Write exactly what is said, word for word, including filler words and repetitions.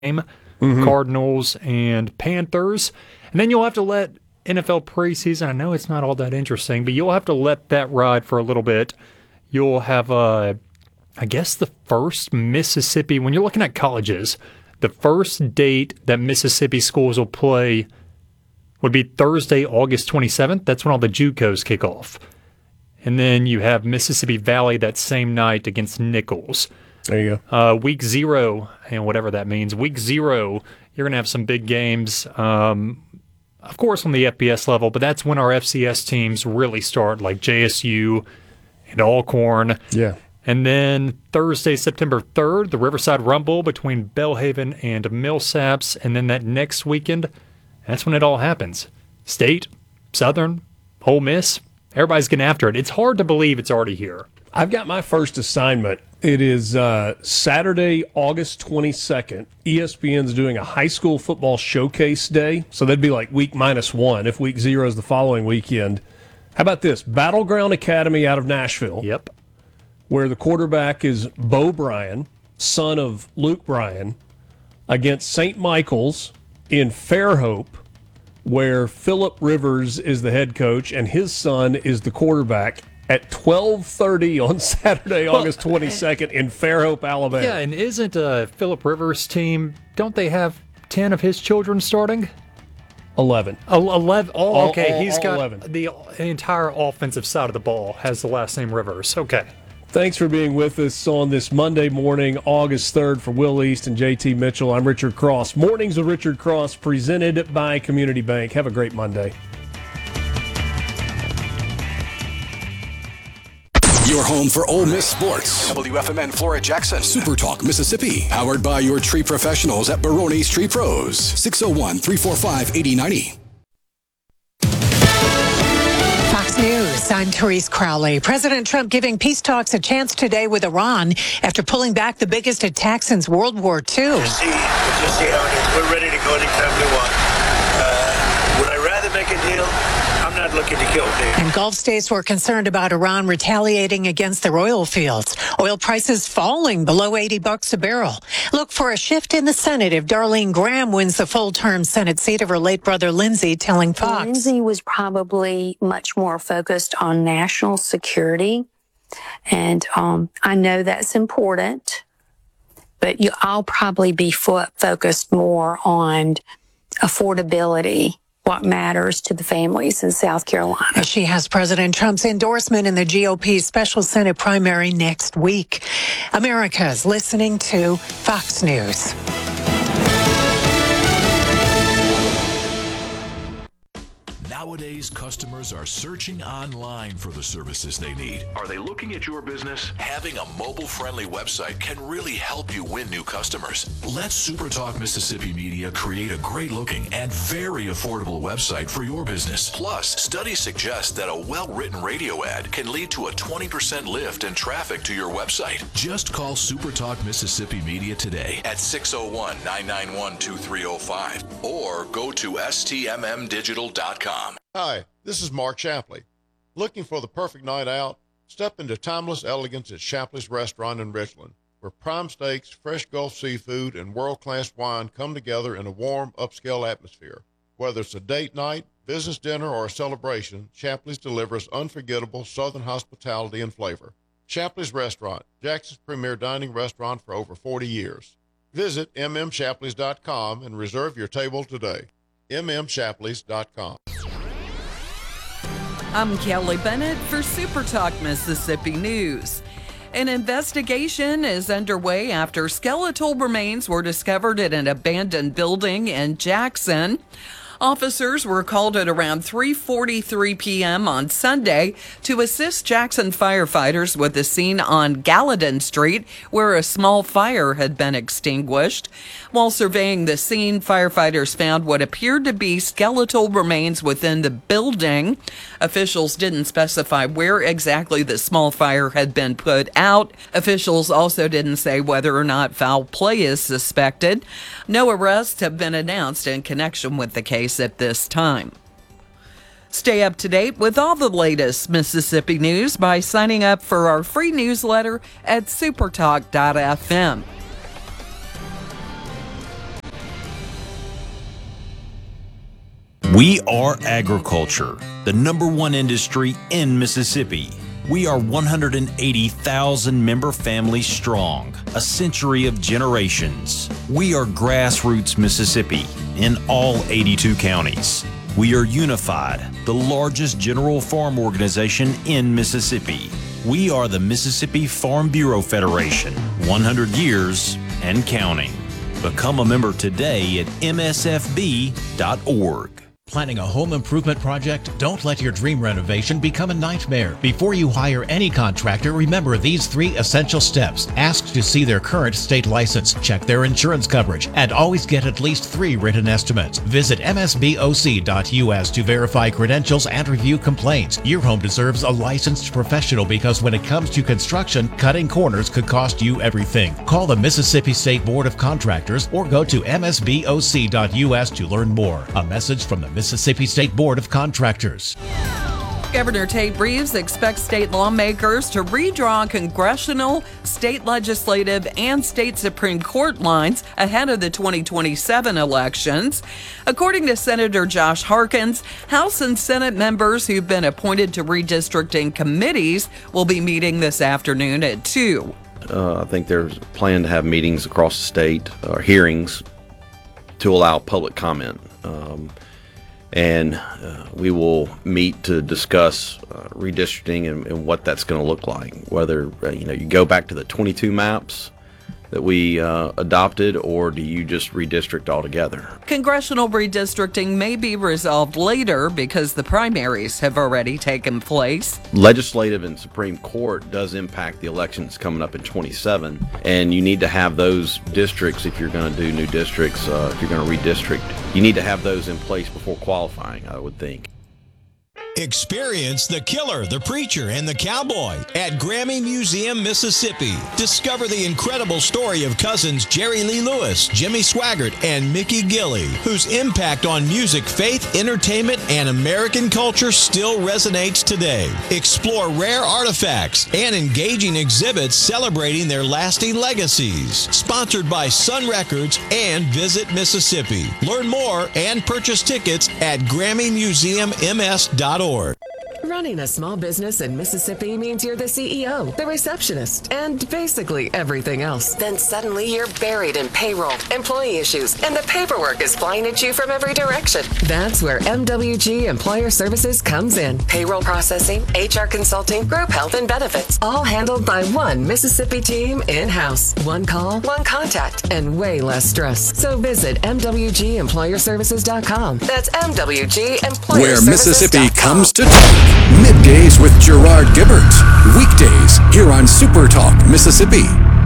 game, mm-hmm. Cardinals and Panthers. And then you'll have to let N F L preseason, I know it's not all that interesting, but you'll have to let that ride for a little bit. You'll have, uh, I guess, the first Mississippi, when you're looking at colleges, the first date that Mississippi schools will play would be Thursday, August twenty-seventh. That's when all the JUCOs kick off. And then you have Mississippi Valley that same night against Nichols. There you go. Uh, week zero, and whatever that means. Week zero, you're going to have some big games, um, of course, on the F B S level, but that's when our F C S teams really start, like J S U and Alcorn. Yeah. And then Thursday, September third, the Riverside Rumble between Belhaven and Millsaps. And then that next weekend, that's when it all happens. State, Southern, Ole Miss, everybody's getting after it. It's hard to believe it's already here. I've got my first assignment. It is uh, Saturday, August twenty-second. E S P N's doing a high school football showcase day. So that'd be like week minus one if week zero is the following weekend. How about this? Battleground Academy out of Nashville. Yep. Where the quarterback is Bo Bryan, son of Luke Bryan, against Saint Michael's in Fairhope, where Phillip Rivers is the head coach and his son is the quarterback, at twelve thirty on Saturday, well, August twenty-second in Fairhope, Alabama. Yeah, and isn't uh, Phillip Rivers' team, don't they have ten of his children starting? eleven. Oh, eleven. Oh, all, okay. all, He's all got eleven. The, the entire offensive side of the ball has the last name Rivers. Okay. Thanks for being with us on this Monday morning, August third, for Will East and J T Mitchell. I'm Richard Cross. Mornings with Richard Cross, presented by Community Bank. Have a great Monday. Your home for Ole Miss sports. W F M N Flora Jackson. Super Talk Mississippi. Powered by your tree professionals at Baroni's Tree Pros. six oh one, three four five, eight oh nine oh. Fox News, I'm Therese Crowley. President Trump giving peace talks a chance today with Iran after pulling back the biggest attack since World War Two. We'll see, we'll just see how it is. We're ready to go anytime we want. Uh, would I rather make a deal? I'm not looking to kill me. And Gulf states were concerned about Iran retaliating against their oil fields. Oil prices falling below eighty bucks a barrel. Look for a shift in the Senate if Darlene Graham wins the full-term Senate seat of her late brother Lindsey, telling Fox. Lindsey was probably much more focused on national security. And um, I know that's important, but you, I'll probably be fo- focused more on affordability, what matters to the families in South Carolina. She has President Trump's endorsement in the G O P's special Senate primary next week. America's listening to Fox News. Nowadays, customers are searching online for the services they need. Are they looking at your business? Having a mobile-friendly website can really help you win new customers. Let SuperTalk Mississippi Media create a great-looking and very affordable website for your business. Plus, studies suggest that a well-written radio ad can lead to a twenty percent lift in traffic to your website. Just call SuperTalk Mississippi Media today at six oh one, nine nine one, two three oh five or go to S T M M digital dot com. Hi, this is Mark Shapley. Looking for the perfect night out? Step into timeless elegance at Shapley's Restaurant in Richland, where prime steaks, fresh Gulf seafood, and world-class wine come together in a warm, upscale atmosphere. Whether it's a date night, business dinner, or a celebration, Shapley's delivers unforgettable Southern hospitality and flavor. Shapley's Restaurant, Jackson's premier dining restaurant for over forty years. Visit m m shapleys dot com and reserve your table today. m m shapleys dot com. I'm Kelly Bennett for Super Talk Mississippi News. An investigation is underway after skeletal remains were discovered in an abandoned building in Jackson. Officers were called at around three forty-three p.m. on Sunday to assist Jackson firefighters with the scene on Gallatin Street, where a small fire had been extinguished. While surveying the scene, firefighters found what appeared to be skeletal remains within the building. Officials didn't specify where exactly the small fire had been put out. Officials also didn't say whether or not foul play is suspected. No arrests have been announced in connection with the case at this time. Stay up to date with all the latest Mississippi news by signing up for our free newsletter at supertalk dot f m. We are agriculture, the number one industry in Mississippi. We are one hundred eighty thousand member families strong, a century of generations. We are Grassroots Mississippi in all eighty-two counties. We are unified, the largest general farm organization in Mississippi. We are the Mississippi Farm Bureau Federation, one hundred years and counting. Become a member today at M S F B dot org. Planning a home improvement project? Don't let your dream renovation become a nightmare. Before you hire any contractor, remember these three essential steps. Ask to see their current state license, check their insurance coverage, and always get at least three written estimates. Visit M S B O C dot U S to verify credentials and review complaints. Your home deserves a licensed professional because when it comes to construction, cutting corners could cost you everything. Call the Mississippi State Board of Contractors or go to M S B O C dot U S to learn more. A message from the Mississippi State Board of Contractors. Governor Tate Reeves expects state lawmakers to redraw congressional, state legislative, and state Supreme Court lines ahead of the twenty twenty-seven elections. According to Senator Josh Harkins, House and Senate members who've been appointed to redistricting committees will be meeting this afternoon at two. Uh, I think there's a plan to have meetings across the state, or hearings, to allow public comment. Um, And uh, we will meet to discuss uh, redistricting and, and what that's going to look like. Whether uh, you know you go back to the twenty-two maps that we uh, adopted, or do you just redistrict altogether? Congressional redistricting may be resolved later because the primaries have already taken place. Legislative and Supreme Court does impact the elections coming up in twenty-seven, and you need to have those districts if you're going to do new districts. Uh, if you're going to redistrict, you need to have those in place before qualifying, I would think. Experience the killer, the preacher, and the cowboy at Grammy Museum, Mississippi. Discover the incredible story of cousins Jerry Lee Lewis, Jimmy Swaggart, and Mickey Gilley, whose impact on music, faith, entertainment, and American culture still resonates today. Explore rare artifacts and engaging exhibits celebrating their lasting legacies. Sponsored by Sun Records and Visit Mississippi. Learn more and purchase tickets at Grammy Museum M S dot org. Running a small business in Mississippi means you're the C E O, the receptionist, and basically everything else. Then suddenly you're buried in payroll, employee issues, and the paperwork is flying at you from every direction. That's where M W G Employer Services comes in. Payroll processing, H R consulting, group health and benefits, all handled by one Mississippi team in-house. One call, one contact, and way less stress. So visit M W G employer services dot com. That's M W G Employer Where Services. Mississippi comes to talk. Middays with Gerard Gibbert. Weekdays here on Super Talk Mississippi.